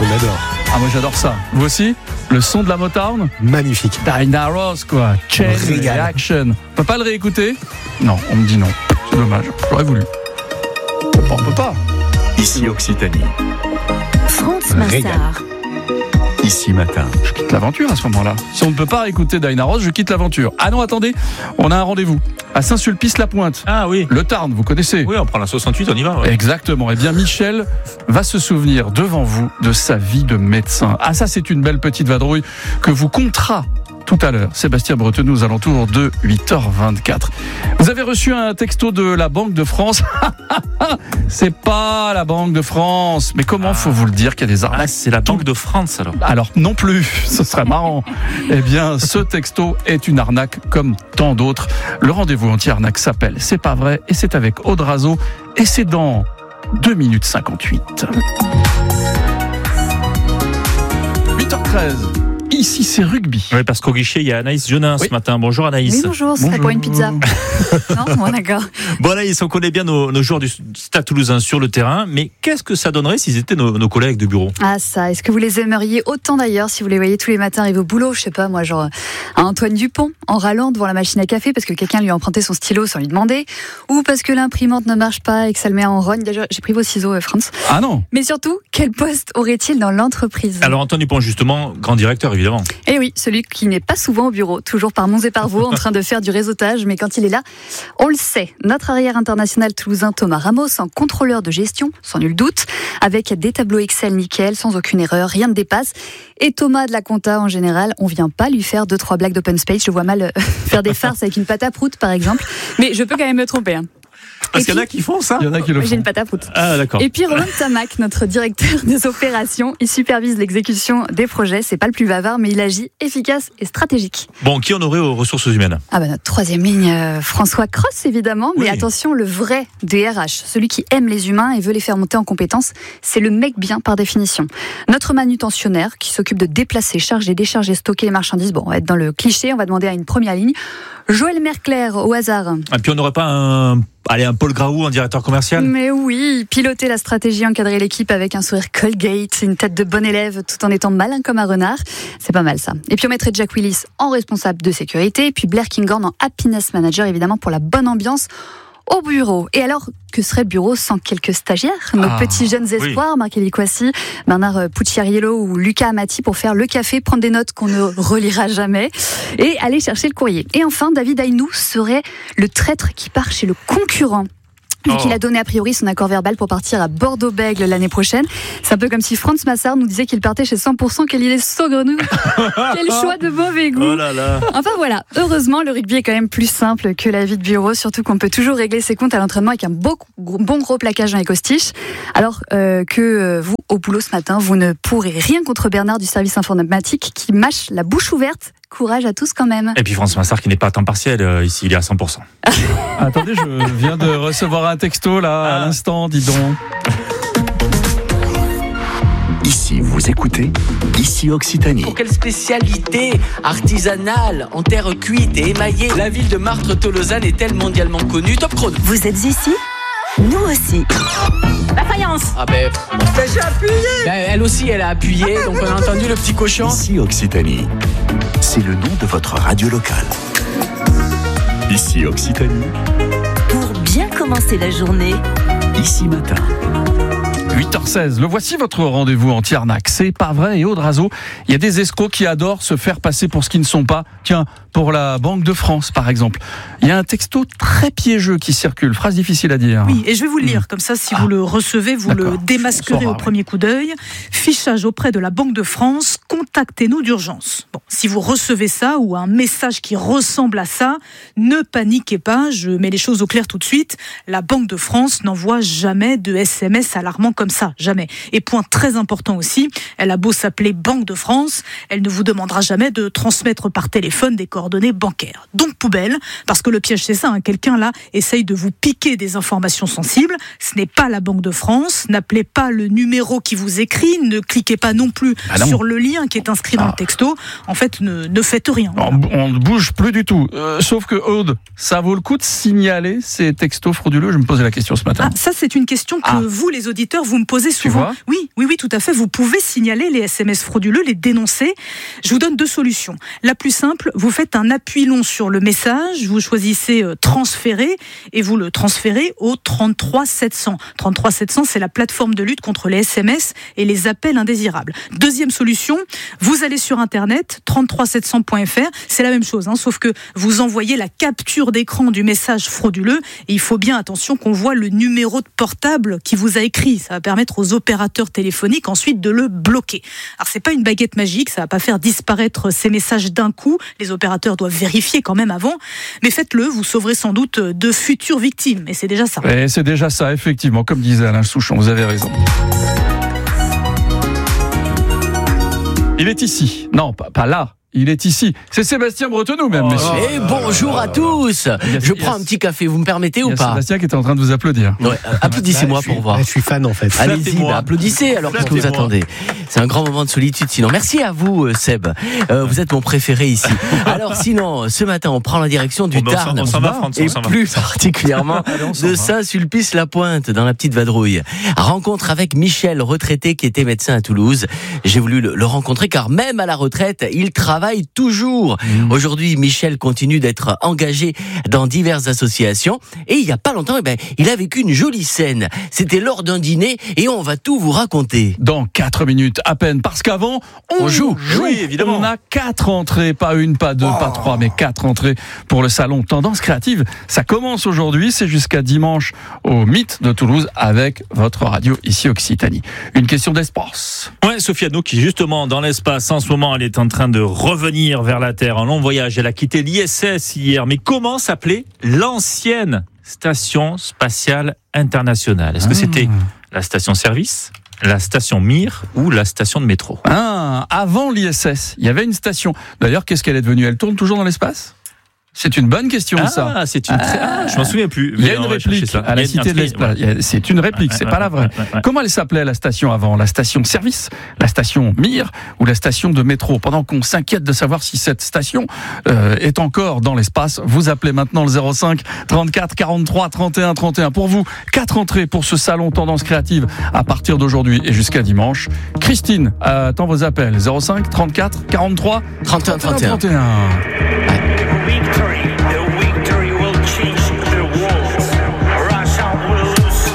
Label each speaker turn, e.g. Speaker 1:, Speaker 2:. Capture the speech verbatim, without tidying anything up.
Speaker 1: On adore.
Speaker 2: Ah, moi j'adore ça. Vous aussi? Le son de la Motown?
Speaker 1: Magnifique.
Speaker 2: Diana Ross, quoi. Chain Reaction. On peut pas le réécouter? Non, on me dit non. C'est dommage. J'aurais voulu. On peut pas, on peut pas.
Speaker 3: Ici Occitanie.
Speaker 4: France Massard.
Speaker 3: Ici Matin.
Speaker 2: Je quitte l'aventure à ce moment-là. Si on ne peut pas écouter Diana Ross, je quitte l'aventure. Ah non, attendez, on a un rendez-vous à Saint-Sulpice-la-Pointe.
Speaker 5: Ah oui.
Speaker 2: Le Tarn, vous connaissez?
Speaker 5: Oui, on prend la soixante-huit, on y va. Ouais.
Speaker 2: Exactement. Eh bien, Michel va se souvenir devant vous de sa vie de médecin. Ah, ça, c'est une belle petite vadrouille que vous comptera tout à l'heure. Sébastien Bretenoux aux alentours de huit heures vingt-quatre. Vous avez reçu un texto de la Banque de France. C'est pas la Banque de France. Mais comment faut vous le dire qu'il y a des arnaques?
Speaker 5: Ah, c'est la Banque de France alors.
Speaker 2: Alors non plus, ce serait marrant. Eh bien, ce texto est une arnaque comme tant d'autres. Le rendez-vous anti-arnaque s'appelle C'est pas vrai et c'est avec Aude Razo et c'est dans deux minutes cinquante-huit. huit heures treize. Ici, c'est rugby.
Speaker 5: Oui, parce qu'au guichet, il y a Anaïs Jeunin
Speaker 2: oui.
Speaker 5: ce matin. Bonjour Anaïs.
Speaker 4: Oui, bonjour, ce serait pour une pizza. Non, bon, d'accord.
Speaker 5: Bon Anaïs, on connaît bien nos, nos joueurs du Stade Toulousain sur le terrain, mais qu'est-ce que ça donnerait s'ils étaient nos, nos collègues de bureau?
Speaker 4: Ah ça, est-ce que vous les aimeriez autant d'ailleurs si vous les voyez tous les matins arriver au boulot? Je sais pas, moi, genre à Antoine Dupont, en râlant devant la machine à café parce que quelqu'un lui a emprunté son stylo sans lui demander, ou parce que l'imprimante ne marche pas et que ça le met en rogne. Déjà, j'ai pris vos ciseaux, France.
Speaker 2: Ah non.
Speaker 4: Mais surtout, quel poste aurait-il dans l'entreprise?
Speaker 5: Alors Antoine Dupont, justement, grand directeur évidemment.
Speaker 4: Eh oui, celui qui n'est pas souvent au bureau, toujours par monts et par vaux, en train de faire du réseautage, mais quand il est là, on le sait. Notre arrière international toulousain Thomas Ramos, en contrôleur de gestion, sans nul doute, avec des tableaux Excel nickel, sans aucune erreur, rien ne dépasse. Et Thomas de la compta, en général, on vient pas lui faire deux, trois blagues d'open space. Je vois mal faire des farces avec une pâte à prout, par exemple. Mais je peux quand même me tromper, hein.
Speaker 5: Parce qu'il y en a qui font ça.
Speaker 2: Il y en a qui le font.
Speaker 4: J'ai une pâte à prout.
Speaker 5: Ah d'accord.
Speaker 4: Et puis Romain Tamac, notre directeur des opérations, il supervise l'exécution des projets. C'est pas le plus bavard, mais il agit efficace et stratégique.
Speaker 5: Bon, qui on aurait aux ressources humaines?
Speaker 4: Ah bah notre troisième ligne, euh, François Cross évidemment, mais
Speaker 5: oui.
Speaker 4: Attention, le vrai D R H, celui qui aime les humains et veut les faire monter en compétences, c'est le mec bien par définition. Notre manutentionnaire qui s'occupe de déplacer, charger, décharger, stocker les marchandises. Bon, on va être dans le cliché, on va demander à une première ligne. Joël Mercler, au hasard.
Speaker 5: Et puis on n'aurait pas un, allez, un Paul Graou, un directeur commercial?
Speaker 4: Mais oui, piloter la stratégie, encadrer l'équipe avec un sourire Colgate, une tête de bon élève tout en étant malin comme un renard, c'est pas mal ça. Et puis on mettrait Jack Willis en responsable de sécurité, et puis Blair Kinghorn en happiness manager évidemment pour la bonne ambiance au bureau. Et alors, que serait le bureau sans quelques stagiaires? Nos
Speaker 2: ah,
Speaker 4: petits jeunes espoirs, oui. Marc Eliquassi, Bernard Pucciariello ou Lucas Amati pour faire le café, prendre des notes qu'on ne relira jamais et aller chercher le courrier. Et enfin, David Aynou serait le traître qui part chez le concurrent. Vu qu'il a donné a priori son accord verbal pour partir à Bordeaux-Bègles l'année prochaine. C'est un peu comme si Franz Massard nous disait qu'il partait chez cent pour cent, quelle idée saugrenue. Quel choix de mauvais goût.
Speaker 5: Oh là là.
Speaker 4: Enfin voilà, heureusement le rugby est quand même plus simple que la vie de bureau, surtout qu'on peut toujours régler ses comptes à l'entraînement avec un beau, bon gros plaquage dans les costiches. Alors euh, que euh, vous, au boulot ce matin, vous ne pourrez rien contre Bernard du service informatique qui mâche la bouche ouverte. Courage à tous quand même.
Speaker 5: Et puis Franz Massard qui n'est pas à temps partiel, euh, ici il est à cent pour cent.
Speaker 2: Attendez, je viens de recevoir un texto là à l'instant, dis donc.
Speaker 3: Ici, vous écoutez Ici Occitanie.
Speaker 6: Pour quelle spécialité artisanale, en terre cuite et émaillée, la ville de Martre-Tolosane est-elle mondialement connue? Top chrono.
Speaker 7: Vous êtes ici? Nous aussi.
Speaker 6: La faïence. Ah ben, ben j'ai appuyé. Ben, elle aussi, elle a appuyé, donc on a entendu le petit cochon.
Speaker 3: Ici Occitanie. C'est le nom de votre radio locale. Ici Occitanie.
Speaker 7: Pour bien commencer la journée.
Speaker 3: Ici Matin.
Speaker 2: huit heures seize, le voici votre rendez-vous anti-arnaque. C'est pas vrai, et Aude Razo, il y a des escrocs qui adorent se faire passer pour ce qu'ils ne sont pas. Tiens, pour la Banque de France, par exemple. Il y a un texto très piégeux qui circule, phrase difficile à dire.
Speaker 8: Oui, et je vais vous le lire, comme ça, si ah, vous le recevez, vous le démasquerez au premier coup d'œil. Fichage auprès de la Banque de France, contactez-nous d'urgence. Bon, si vous recevez ça, ou un message qui ressemble à ça, ne paniquez pas, je mets les choses au clair tout de suite. La Banque de France n'envoie jamais de S M S alarmant comme ça, jamais. Et point très important aussi, elle a beau s'appeler Banque de France, elle ne vous demandera jamais de transmettre par téléphone des coordonnées bancaires. Donc poubelle, parce que le piège c'est ça, hein, quelqu'un là essaye de vous piquer des informations sensibles, ce n'est pas la Banque de France, n'appelez pas le numéro qui vous écrit, ne cliquez pas non plus ah non. sur le lien qui est inscrit ah. dans le texto, en fait ne, ne faites rien.
Speaker 2: Voilà. On ne bouge plus du tout, euh, sauf que Aude, ça vaut le coup de signaler ces textos frauduleux? Je me posais la question ce matin.
Speaker 8: Ah, ça c'est une question que ah. vous les auditeurs vous vous me posez
Speaker 2: Tu
Speaker 8: souvent.
Speaker 2: vois ?
Speaker 8: Oui, oui, oui, tout à fait. Vous pouvez signaler les S M S frauduleux, les dénoncer. Je vous donne deux solutions. La plus simple, vous faites un appui long sur le message, vous choisissez euh, transférer et vous le transférez au trente-trois sept cents. trente-trois sept cents, c'est la plateforme de lutte contre les S M S et les appels indésirables. Deuxième solution, vous allez sur internet, trente-trois sept cents point f r, c'est la même chose, hein, sauf que vous envoyez la capture d'écran du message frauduleux et il faut bien attention qu'on voit le numéro de portable qui vous a écrit. Ça va permettre aux opérateurs téléphoniques ensuite de le bloquer. Alors c'est pas une baguette magique, ça va pas faire disparaître ces messages d'un coup. Les opérateurs doivent vérifier quand même avant, mais faites-le, vous sauverez sans doute de futures victimes. Et c'est déjà ça.
Speaker 2: Et c'est déjà ça, effectivement, comme disait Alain Souchon, vous avez raison. Il est ici. Non, pas, pas là. Il est ici. C'est Sébastien Bretenoux, même, messieurs.
Speaker 6: Et bonjour à tous. Je prends un petit café, vous me permettez ou pas ?
Speaker 2: Sébastien qui était en train de vous applaudir.
Speaker 6: Ouais, applaudissez-moi pour voir.
Speaker 1: Je suis fan en fait.
Speaker 6: Allez-y, bah, applaudissez alors qu'est-ce que vous attendez ? C'est un grand moment de solitude sinon. Merci à vous Seb, euh, vous êtes mon préféré ici. Alors sinon, ce matin on prend la direction du
Speaker 5: Oh, ben, on s'en-
Speaker 6: Tarn
Speaker 5: on s'en va, Franz, on
Speaker 6: et
Speaker 5: s'en va.
Speaker 6: plus particulièrement
Speaker 2: Allez, on s'en
Speaker 6: de
Speaker 2: va.
Speaker 6: Saint-Sulpice-la-Pointe dans la petite vadrouille. Rencontre avec Michel, retraité qui était médecin à Toulouse. J'ai voulu le, le rencontrer car même à la retraite, il travaille toujours. Mmh. Aujourd'hui, Michel continue d'être engagé dans diverses associations et il y a pas longtemps, eh ben, il a vécu une jolie scène. C'était lors d'un dîner et on va tout vous raconter.
Speaker 2: Dans quatre minutes à peine, parce qu'avant, on,
Speaker 6: On joue.
Speaker 5: Oui, évidemment.
Speaker 2: On a quatre entrées, pas une, pas deux, oh. pas trois, mais quatre entrées pour le salon Tendance Créative. Ça commence aujourd'hui, c'est jusqu'à dimanche au Mythe de Toulouse avec votre radio ici Occitanie. Une question d'espace.
Speaker 5: Ouais, Sophie Anneau qui justement dans l'espace en ce moment, elle est en train de revenir vers la Terre en long voyage. Elle a quitté l'I S S hier. Mais comment s'appelait l'ancienne station spatiale internationale ? Est-ce que c'était la station service, la station Mir ou la station de métro ?
Speaker 2: Ah, avant l'I S S, il y avait une station. D'ailleurs, qu'est-ce qu'elle est devenue ? Elle tourne toujours dans l'espace ? C'est une bonne question,
Speaker 5: ah,
Speaker 2: ça.
Speaker 5: C'est une très... ah, je m'en souviens plus.
Speaker 2: Il y a une réplique à la Cité de l'Espace. Ouais. C'est une réplique, c'est ouais, pas la vraie. Ouais, ouais, ouais. Comment elle s'appelait la station avant ? La station service, la station Mir ou la station de métro ? Pendant qu'on s'inquiète de savoir si cette station euh, est encore dans l'espace, vous appelez maintenant le zéro cinq trente-quatre quarante-trois trente et un trente et un. Pour vous, quatre entrées pour ce salon Tendance Créative à partir d'aujourd'hui et jusqu'à dimanche. Christine, attend vos appels. zéro cinq trente-quatre quarante-trois
Speaker 6: trente et un trente et un.
Speaker 2: trente et un.